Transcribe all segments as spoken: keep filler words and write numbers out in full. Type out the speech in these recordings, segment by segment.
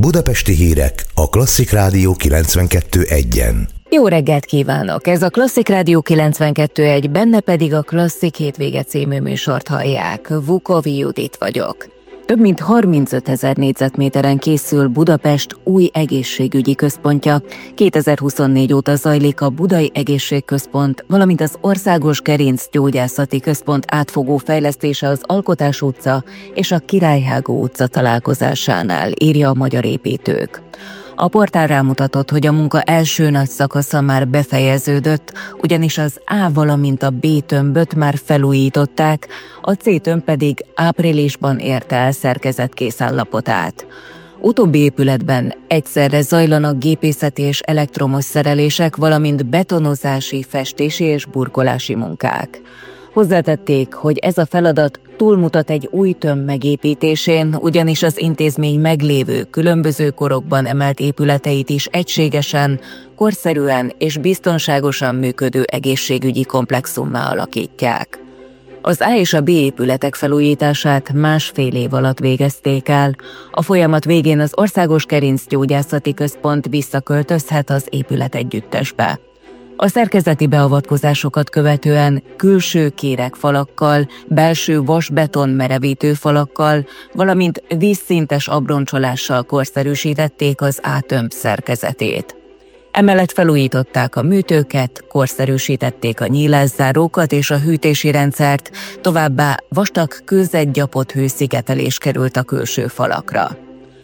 Budapesti hírek a Klasszik Rádió kilencvenkettő egyen. Jó reggelt kívánok! Ez a Klasszik Rádió kilencvenkettő egy, benne pedig a Klasszik Hétvége című műsort hallják. Vukovi Judit vagyok. Több mint harmincötezer négyzetméteren készül Budapest új egészségügyi központja. kétezer-huszonnégy óta zajlik a Budai Egészségközpont, valamint az Országos Gerincgyógyászati Központ átfogó fejlesztése az Alkotás utca és a Királyhágó utca találkozásánál, írja a Magyar Építők. A portál rámutatott, hogy a munka első nagy szakasza már befejeződött, ugyanis az A, valamint a B tömböt már felújították, a C tömb pedig áprilisban érte el szerkezetkész állapotát. Utóbbi épületben egyszerre zajlanak gépészeti és elektromos szerelések, valamint betonozási, festési és burkolási munkák. Hozzátették, hogy ez a feladat túlmutat egy új tömb megépítésén, ugyanis az intézmény meglévő, különböző korokban emelt épületeit is egységesen, korszerűen és biztonságosan működő egészségügyi komplexummá alakítják. Az A és a B épületek felújítását másfél év alatt végezték el. A folyamat végén az Országos Gerincgyógyászati Központ visszaköltözhet az épület együttesbe. A szerkezeti beavatkozásokat követően külső kéregfalakkal, belső vas-beton merevítő falakkal, valamint vízszintes abroncsolással korszerűsítették az A tömb szerkezetét. Emellett felújították a műtőket, korszerűsítették a nyílászárókat és a hűtési rendszert, továbbá vastag kőzetgyapott hőszigetelés került a külső falakra.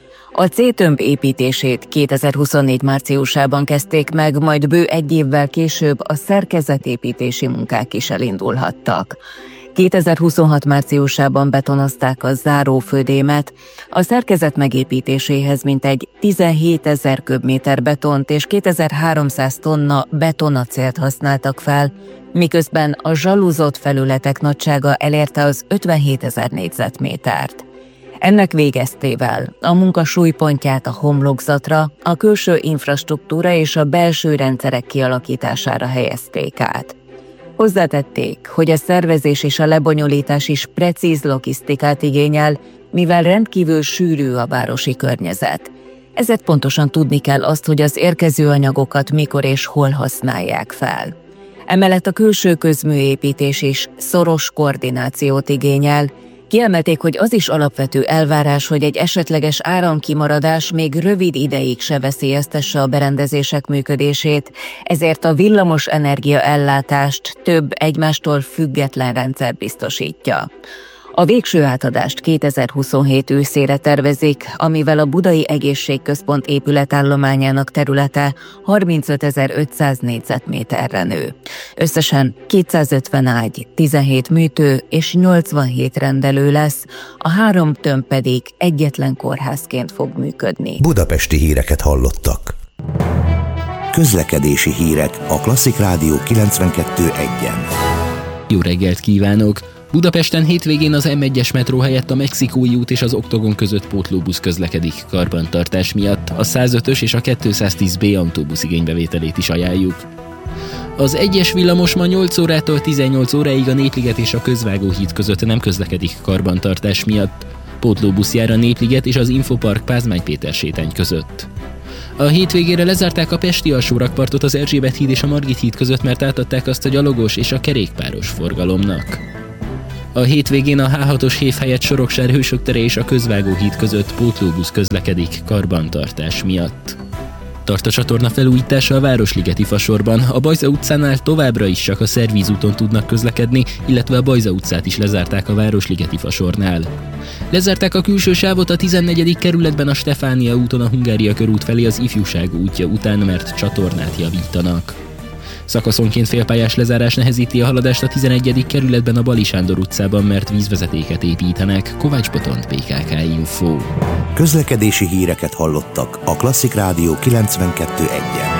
A C tömb építését kétezer-huszonnégy márciusában kezdték meg, majd bő egy évvel később a szerkezetépítési munkák is elindulhattak. kétezer-huszonhat márciusában betonozták a zárófödémet, a szerkezet megépítéséhez mintegy tizenhétezer köbméter betont és kétezer-háromszáz tonna betonacélt használtak fel, miközben a zsalúzott felületek nagysága elérte az ötvenhétezer négyzetmétert. Ennek végeztével a munka súlypontját a homlokzatra, a külső infrastruktúra és a belső rendszerek kialakítására helyezték át. Hozzátették, hogy a szervezés és a lebonyolítás is precíz logisztikát igényel, mivel rendkívül sűrű a városi környezet. Ezért pontosan tudni kell azt, hogy az érkező anyagokat mikor és hol használják fel. Emellett a külső közműépítés is szoros koordinációt igényel. Kiemelték, hogy az is alapvető elvárás, hogy egy esetleges áramkimaradás még rövid ideig se veszélyeztesse a berendezések működését, ezért a villamos energia ellátást több egymástól független rendszer biztosítja. A végső átadást kétezer-huszonhét őszére tervezik, amivel a Budai Egészségközpont épületállományának területe harmincötezer-ötszáz négyzetméterre nő. Összesen kétszázötven ágy, tizenhét műtő és nyolcvanhét rendelő lesz, a három tömb pedig egyetlen kórházként fog működni. Budapesti híreket hallottak. Közlekedési hírek a Klasszik Rádió kilencvenkettő egyen. Jó reggelt kívánok! Budapesten hétvégén az M egyes metró helyett a Mexikói út és az Oktogon között pótlóbusz közlekedik karbantartás miatt. A százötös és a kétszáztíz B autóbusz igénybevételét is ajánljuk. Az egyes villamos ma nyolc órától tizennyolc óráig a Népliget és a Közvágóhíd között nem közlekedik karbantartás miatt. Pótlóbusz jár a Népliget és az Infopark Pázmány Péter sétány között. A hétvégére lezárták a pesti alsórakpartot az Erzsébet híd és a Margit híd között, mert átadták azt a gyalogos és a kerékpáros forgalomnak. A hétvégén a há hatos hév helyett Sorokság Hősök tere és a Közvágóhíd között pótlóbusz közlekedik karbantartás miatt. Tart a csatorna felújítása a Városligeti fasorban, a Bajza utcánál továbbra is csak a Szervízúton tudnak közlekedni, illetve a Bajza utcát is lezárták a Városligeti fasornál. Lezárták a külső sávot a tizennegyedik kerületben a Stefánia úton a Hungária körút felé az Ifjúság útja után, mert csatornát javítanak. Szakaszonként félpályás lezárás nehezíti a haladást a tizenegyedik kerületben a Bali Sándor utcában, mert vízvezetéket építenek. Kovács Botont, bé ká ká Info. Közlekedési híreket hallottak a Klasszik Rádió kilencvenkettő egyen.